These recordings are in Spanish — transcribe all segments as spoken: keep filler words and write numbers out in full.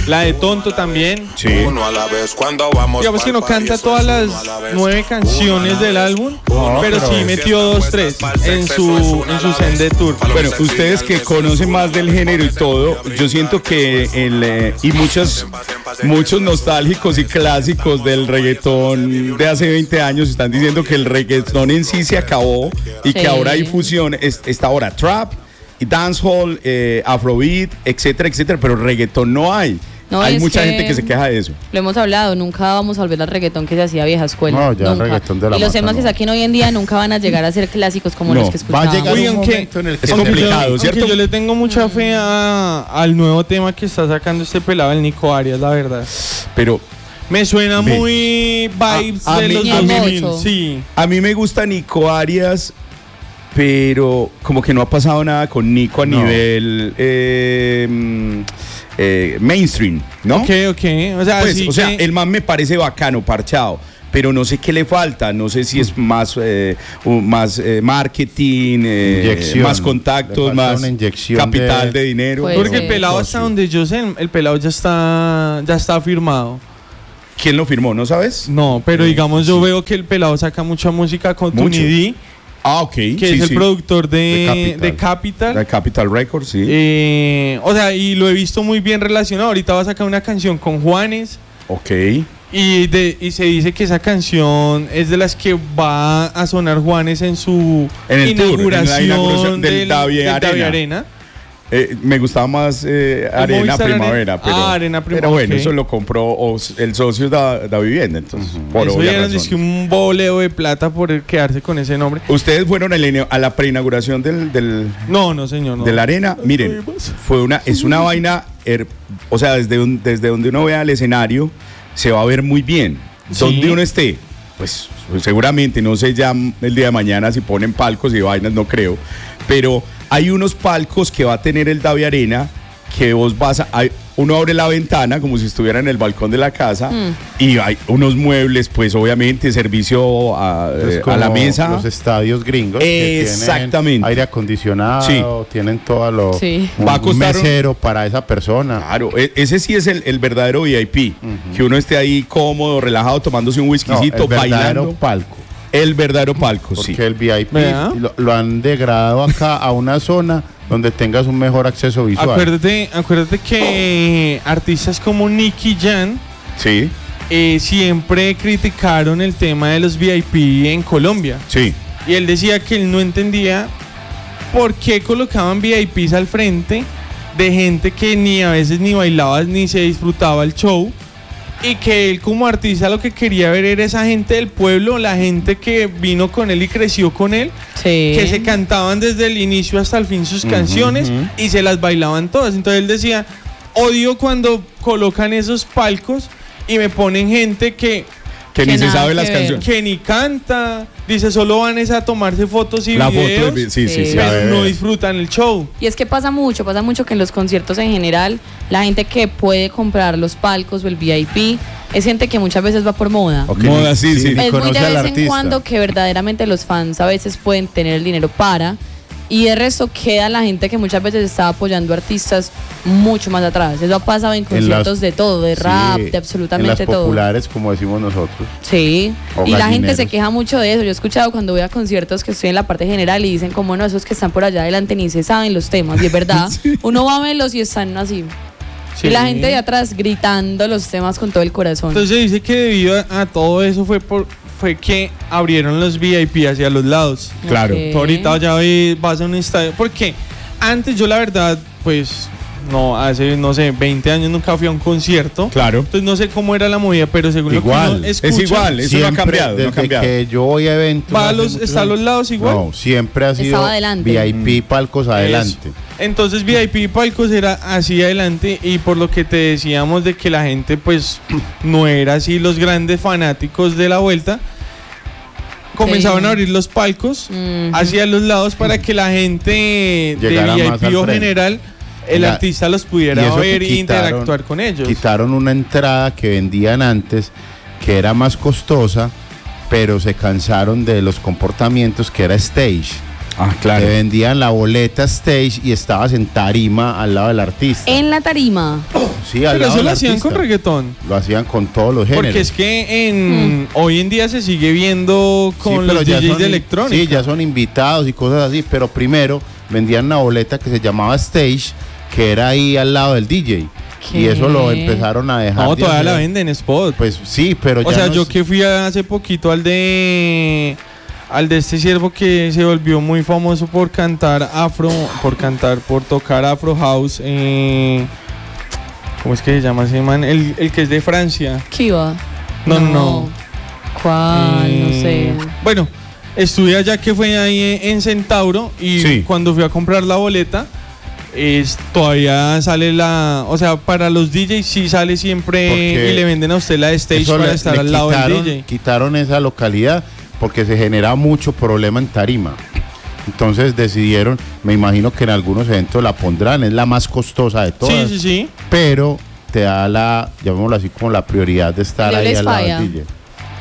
La de Tonto también. Sí. Digamos que no canta todas las nueve canciones del álbum, no, pero, pero sí metió dos, tres en su, en su Sende Tour. Bueno, ustedes que conocen más del género y todo, yo siento que el eh, y muchos muchos nostálgicos y clásicos del reggaetón de hace veinte años están diciendo que el reggaetón en sí se acabó y sí. que ahora hay fusión, es, está ahora trap, dancehall, eh, afrobeat, etcétera, etcétera, pero reggaetón no hay. No, hay mucha gente que se queja de eso. Lo hemos hablado, nunca vamos a volver al reggaetón que se hacía vieja escuela. No, ya nunca. el reggaetón de la Y los mata, temas no. que saquen hoy en día nunca van a llegar a ser clásicos como no, los que escuchamos. Va a llegar Uy, un aunque, momento en el que es complicado, yo, ¿cierto? Yo le tengo mucha fe a, al nuevo tema que está sacando este pelado, el Nico Arias, la verdad. Pero me suena ve, muy vibes a, a de mí, los a dos mil. mí, Sí. A mí me gusta Nico Arias, pero como que no ha pasado nada con Nico a No. nivel eh, eh, mainstream, ¿no? Ok, ok. O sea, Pues, sí o sea, que... el man me parece bacano, parchado, pero no sé qué le falta, no sé si es más, eh, un- más eh, marketing, eh, Inyección. más Le contactos, falta más una inyección capital de, de- dinero. Puede Porque ser. el pelado, hasta donde yo sé, el pelado ya está, ya está firmado. ¿Quién lo firmó? ¿No sabes? No, pero digamos, yo veo que el pelado saca mucha música con Mucho. Tunidi, Ah, ok. que sí, es el sí. productor de, De Capital. de Capital. La Capital Records, sí. Eh, o sea, y lo he visto muy bien relacionado. Ahorita va a sacar una canción con Juanes. Ok. Y, de, y se dice que esa canción es de las que va a sonar Juanes en su En el tour, en la inauguración, inauguración del Davi del Arena. Davi Arena. Eh, me gustaba más eh, Arena Movistar Primavera, Arena. pero, Ah, Arena Primavera, pero bueno, ok. eso lo compró o- el socio de la vivienda, entonces, por Eso obvias ya era razones. dizque un boleo de plata por quedarse con ese nombre. ¿Ustedes fueron a la, a la preinauguración del, del, No, no, señor. No. de la arena? Miren, fue una, es una vaina, her- o sea, desde, un- desde donde uno vea el escenario, se va a ver muy bien. Sí. Donde uno esté, pues seguramente, no sé ya el día de mañana si ponen palcos y vainas, no creo, pero hay unos palcos que va a tener el Davi Arena que vos vas a... hay- uno abre la ventana como si estuviera en el balcón de la casa Mm. y hay unos muebles, pues obviamente servicio a, Es eh, como a la mesa. Los estadios gringos. que Exactamente. tienen aire acondicionado, Sí. tienen todo lo. Sí. Un Va a costar un- mesero para esa persona. Claro, e- ese sí es el, el verdadero V I P, que uno esté ahí cómodo, relajado, tomándose un No, whiskycito, el verdadero bailando. palco. El verdadero palco, Porque sí. el V I P ¿Verdad? lo, lo han degradado acá a una zona donde tengas un mejor acceso visual. Acuérdate, acuérdate que artistas como Nicky Jam Sí, eh, siempre criticaron el tema de los V I P en Colombia. sí. Y él decía que él no entendía por qué colocaban V I Ps al frente de gente que ni a veces ni bailaba ni se disfrutaba el show. Y que él como artista lo que quería ver era esa gente del pueblo, la gente que vino con él y creció con él, Sí. que se cantaban desde el inicio hasta el fin sus canciones y se las bailaban todas. Entonces él decía, odio cuando colocan esos palcos y me ponen gente que, Que Que ni se nada sabe que las ver. canciones. que ni canta, dice solo van es a tomarse fotos y La foto videos, de, sí, sí, sí. Sí. a pero ver. no disfrutan el show. Y es que pasa mucho, pasa mucho que en los conciertos en general, la gente que puede comprar los palcos o el V I P es gente que muchas veces va por moda. O que Moda, ni- sí, sí. ni Es muy conoce de al vez en artista. cuando que verdaderamente los fans a veces pueden tener el dinero para, y de resto queda la gente que muchas veces está apoyando artistas mucho más atrás. Eso ha pasado en conciertos las- de todo, de Sí, rap, de en absolutamente las todo. populares, como decimos nosotros. Sí, O y la gente gallineros. se queja mucho de eso. Yo he escuchado cuando voy a conciertos que estoy en la parte general y dicen como no, esos que están por allá adelante ni se saben los temas. Y es verdad, uno va a verlos y están así. Sí. Y la gente de atrás gritando los temas con todo el corazón. Entonces dice que debido a, a todo eso fue por fue que abrieron los V I P hacia los lados. Claro. Ok. Tú ahorita ya ve- vas a un estadio. Porque antes yo la verdad, pues, no, hace, no sé, veinte años nunca fui a un concierto. Claro. Entonces no sé cómo era la movida, pero según Igual, lo que uno es escucha, igual, eso no ha cambiado, no ha desde cambiado. que yo voy a eventos. va a hace los, muchos está a los años, lados igual. No, siempre ha sido Estaba adelante. V I P palcos adelante. Eso. Entonces V I P palcos era así adelante, y por lo que te decíamos de que la gente pues no era así los grandes fanáticos de la vuelta, comenzaban Sí. a abrir los palcos Ujú. hacia los lados para que la gente Llegara de más V I P al o frente. general el La- artista los y pudiera eso que ver e quitaron- interactuar con ellos. Quitaron una entrada que vendían antes, que era más costosa, pero se cansaron de los comportamientos que era stage. Ah, claro. Te vendían la boleta stage y estabas en tarima al lado del artista. En la tarima. Sí, al Pero lado eso del lo hacían artista. con reggaetón. Lo hacían con todos los géneros. Porque es que en hoy en día se sigue viendo con Sí, pero los ya D Js son de in- electrónica. Sí, ya son invitados y cosas así, pero primero vendían una boleta que se llamaba stage, que era ahí al lado del D J. ¿Qué? Y eso lo empezaron a dejar. No, de todavía hacer. la venden en spot. Pues sí, pero O ya sea, no yo es- que fui hace poquito al de al de este siervo que se volvió muy famoso por cantar afro, por cantar, por tocar afro house. Eh, ¿Cómo es que se llama ese man? El, el que es de Francia. Kiva. No, no, no. ¿Cuál? Eh, No sé. Bueno, estuve allá que fue ahí en, en Centauro y Sí. cuando fui a comprar la boleta, es, todavía sale la... O sea, para los D Js sí sale siempre Porque y le venden a usted la stage eso para le- estar le al lado quitaron, del D J. Quitaron esa localidad porque se generaba mucho problema en tarima. Entonces decidieron, me imagino que en algunos eventos la pondrán, es la más costosa de todas. Sí, sí, sí. Pero te da la, llamémoslo así, como la prioridad de estar ¿De ahí Blaze al lado Fire? del D J.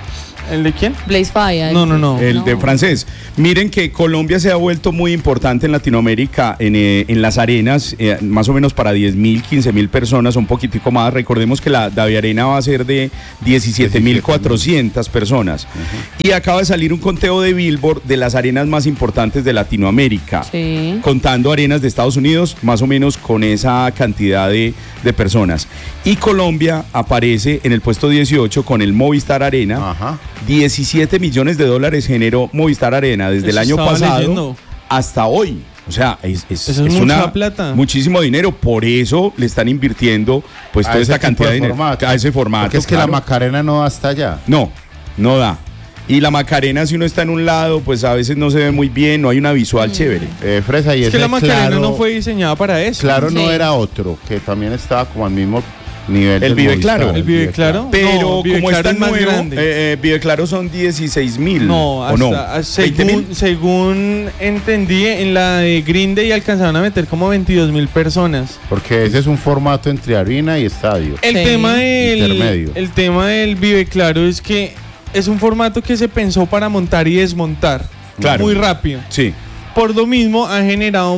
¿El de quién? Blaze Fire. No, no, no. El No. de francés. Miren que Colombia se ha vuelto muy importante en Latinoamérica, en, eh, en las arenas, eh, más o menos para diez mil, quince mil personas, un poquitico más. Recordemos que la Davi Arena va a ser de diecisiete mil cuatrocientas personas. Y acaba de salir un conteo de Billboard de las arenas más importantes de Latinoamérica. Sí. Contando arenas de Estados Unidos, más o menos con esa cantidad de, de personas. Y Colombia aparece en el puesto dieciocho con el Movistar Arena. Ajá. diecisiete millones de dólares generó Movistar Arena desde el Eso año estaba pasado leyendo. hasta hoy. O sea, es, es- Eso es es mucha plata. muchísimo dinero. Por eso le están invirtiendo pues A toda ese esta cantidad tipo de dinero formato. a ese formato. Porque es que claro. la Macarena no va hasta allá. No, no da. Y la Macarena, si uno está en un lado, pues a veces no se ve muy bien, no hay una visual chévere. Eh, Fresa, y Es ese que la Macarena claro, no fue diseñada para eso. Claro, no Sí. era otro, que también estaba como al mismo nivel. El del Vive Movistar, Claro. ¿El Vive Claro? Pero No, Vive como Claro es tan es más nuevo, grande. eh, eh, Vive Claro son dieciséis mil. No, ¿o no? hasta, ¿veinte mil? según, según entendí, en la de Green Day alcanzaron a meter como veintidós mil personas. Porque ese es un formato entre arena y estadio. El Sí. tema del Intermedio. el tema del Vive Claro es que es un formato que se pensó para montar y desmontar Claro. muy rápido. Sí. Por lo mismo ha generado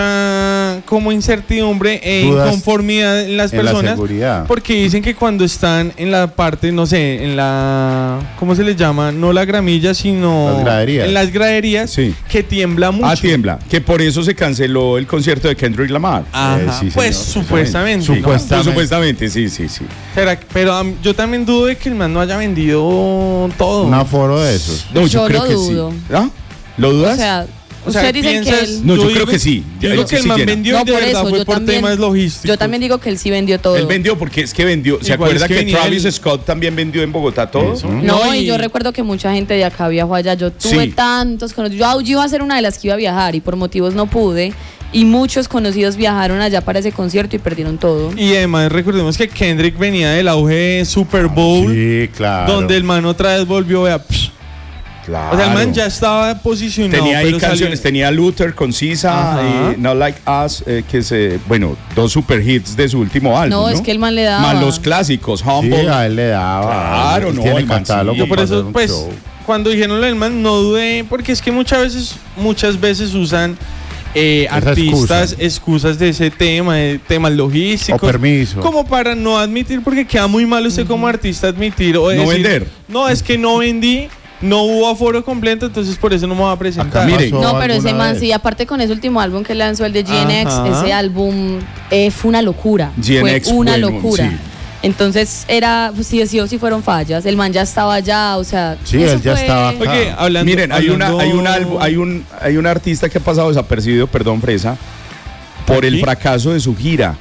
mucha como incertidumbre e Dudas inconformidad en las en la personas seguridad. porque dicen que cuando están en la parte, no sé, en la ¿cómo se les llama? No la gramilla, sino Las graderías. en las graderías Sí. que tiembla mucho. Ah, tiembla. Que por eso se canceló el concierto de Kendrick Lamar. Ajá, Eh, sí, pues señor, supuestamente. Sí, ¿no? pues, Supuestamente. supuestamente, sí, sí, sí. Será que- pero am, yo también dudo de que el man no haya vendido todo. Un aforo de esos. No, yo, Yo creo lo que dudo. sí. ¿Ah? ¿Lo dudas? O sea, O sea, ustedes dicen que piensas- él... No, yo yo creo digo- que sí. Yo digo Él que el sí man llena. vendió No, y de por verdad eso, fue yo por también- temas logísticos. Yo también digo que él sí vendió todo. Él vendió porque es que vendió. ¿Se Igual acuerda es que que, venía Travis el- Scott también vendió en Bogotá todo? Eso. No, No, y... y- yo recuerdo que mucha gente de acá viajó allá. Yo tuve Sí. tantos conocidos. Yo, yo iba a ser una de las que iba a viajar y por motivos no pude. Y muchos conocidos viajaron allá para ese concierto y perdieron todo. Y además recordemos que Kendrick venía del auge de Super Bowl, Sí, claro. donde el man otra vez volvió a... psh. Claro. O sea, el man ya estaba posicionado. Tenía ahí pero canciones, salió- tenía Luther con Sisa Ajá. y Not Like Us, eh, que se, bueno, dos super hits de su último álbum. No, No, es que el man le daba. Más los clásicos, Sí, Humble. a él le daba. Claro, Él no, tiene el man catálogo sí. Yo por para hacer eso, un pues, show. cuando dijeron lo del man, no dudé, porque es que muchas veces, muchas veces usan eh, Esa artistas excusa. excusas de ese tema, de temas logísticos. O permiso. Como para no admitir, porque queda muy mal usted como artista admitir o No decir, vender. No, es que no vendí, no hubo aforo completo, entonces por eso no me voy a presentar. Acá Mire. pasó No, pero ese alguna man, vez. sí, aparte con ese último álbum que lanzó, el de G N X, Ajá. ese álbum eh, fue una locura. G N X fue una bueno, locura. sí. Entonces era, pues, sí, sí o sí fueron fallas. El man ya estaba allá, o sea. Sí, eso él ya fue- estaba acá. Oye, hablando, Miren, hay una, hablando- hay un álbum, hay un, hay un artista que ha pasado desapercibido, perdón, Fresa, por el ¿Aquí? fracaso de su gira,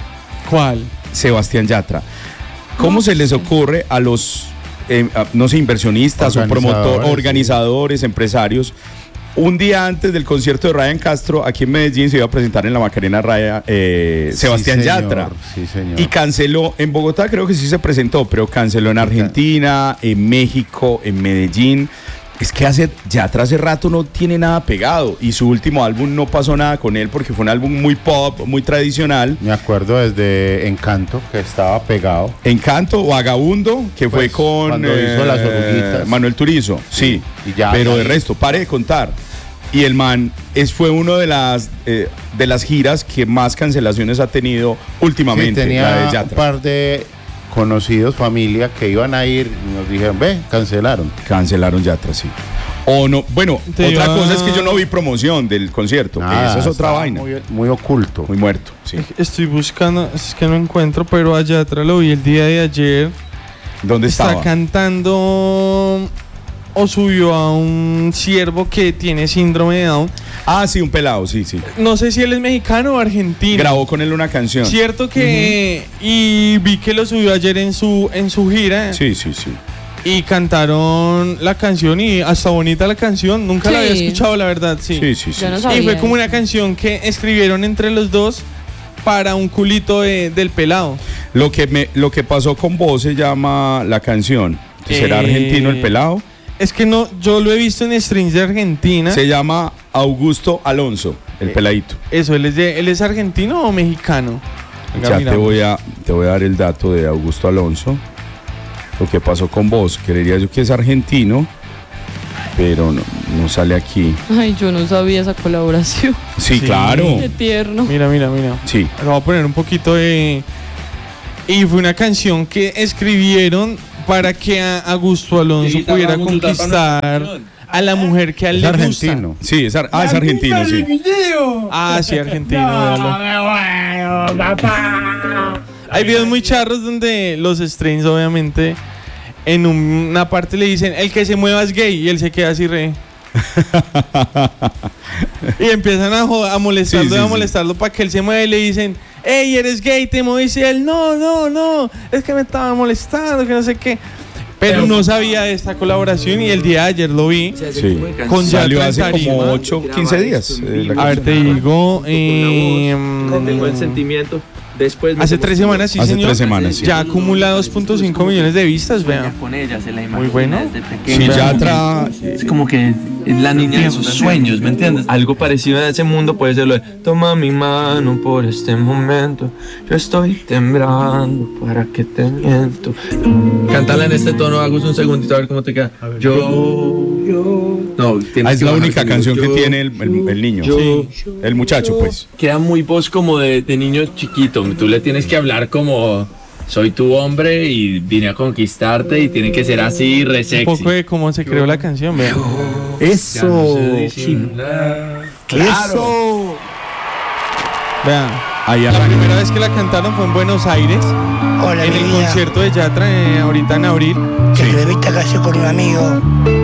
¿Cuál? Sebastián Yatra. ¿Cómo se les ocurre a los, eh, a, no sé, inversionistas o promotores, Organizadores, organizadores, empresarios, un día antes del concierto de Ryan Castro, aquí en Medellín se iba a presentar en la Macarena Raya, eh, Sí, Sebastián señor, Yatra? Sí, señor. Y canceló, en Bogotá creo que sí se presentó, pero canceló en Argentina, en México, en Medellín. Es que hace, Yatra hace rato no tiene nada pegado y su último álbum no pasó nada con él porque fue un álbum muy pop, muy tradicional. Me acuerdo desde Encanto, que estaba pegado. Encanto, Vagabundo, que fue Pues, con cuando hizo Las Oruguitas. Manuel Turizo, sí, y ya, pero ya de ahí. resto, pare de contar. Y el man es, fue uno de las eh, de las giras que más cancelaciones ha tenido últimamente. Sí, tenía la de un Yatra. par de conocidos, familia, que iban a ir y nos dijeron, ve, cancelaron. Cancelaron Yatra, sí. O no, bueno, Te otra iba- cosa es que yo no vi promoción del concierto, que Nada, esa es otra estaba vaina. Muy, muy oculto. Muy muerto, sí. Estoy buscando, es que no encuentro, pero a Yatra lo vi el día de ayer. ¿Dónde Está estaba? cantando o subió a un ciervo que tiene síndrome de Down. Ah, sí, un pelado, sí, sí. No sé si él es mexicano o argentino. Grabó con él una canción. Cierto que y vi que lo subió ayer en su en su gira Sí, sí, sí. y cantaron la canción y hasta bonita la canción, nunca la había Sí. escuchado la verdad, sí. Sí, sí, sí. Yo no Y sabía. fue como una canción que escribieron entre los dos para un culito de- del pelado. Lo que me, lo que pasó con vos se llama la canción. ¿Será Eh, argentino el pelado? Es que no, yo lo he visto en streams de Argentina. Se llama Augusto Alonso, el Eh, peladito. Eso, él es de, él es argentino o mexicano. Venga, Ya mira. te voy a te voy a dar el dato de Augusto Alonso. Lo que pasó con vos, creería yo que es argentino, pero no, no sale aquí. Ay, yo no sabía esa colaboración. Sí, Sí. claro. Qué tierno. Mira, mira, mira. Sí. Le voy a poner un poquito de. Y fue una canción que escribieron para que a Augusto Alonso pudiera conquistar a la mujer que a él Es le argentino. gusta. Sí, es, ar- ah, es argentino, sí. Ah, sí, argentino. véalo. Hay videos muy charros donde los streams, obviamente, en un- una parte le dicen, el que se mueva es gay, y él se queda así re. Y empiezan a, jo- a molestarlo, Sí, sí, y a sí. molestarlo para que él se mueva y le dicen, hey, eres gay, te moviste. Y él, no, no, no, es que me estaba molestando, que no sé qué. Pero no sabía de esta colaboración y el día de ayer lo vi. Sí. Con Salió Yatra en hace como tarima. ocho, quince días. eh, la A ver, te digo, eh, Tengo el sentimiento. Después hace tres semanas, sí, Hace señor. tres semanas, sí. Ya acumula dos punto cinco millones de vistas, vea. con ella, se la imagina Muy bueno. desde Sí, pequeña. Yatra. Es como que es la niña de sus sueños, ¿me entiendes? Algo parecido a ese mundo puede ser lo de toma mi mano por este momento. Yo estoy temblando, ¿para qué te miento? Cántala en este tono, Agus, un segundito a ver cómo te queda. Yo, yo. No, tienes Ah, es que la bajar única conmigo. canción que Yo, tiene el, el- el niño. yo, El muchacho, pues. Queda muy voz como de, de niño chiquito. Tú le tienes que hablar como soy tu hombre y vine a conquistarte y tiene que ser así, re Un sexy. poco de cómo se creó la canción, vea. Ya no sé disimular. ¡Eso! Vea. Ahí La arranca. primera vez que la cantaron fue en Buenos Aires, Hola, en el mi vida. concierto de Yatra, eh, ahorita en abril. Que escribí esta canción con un amigo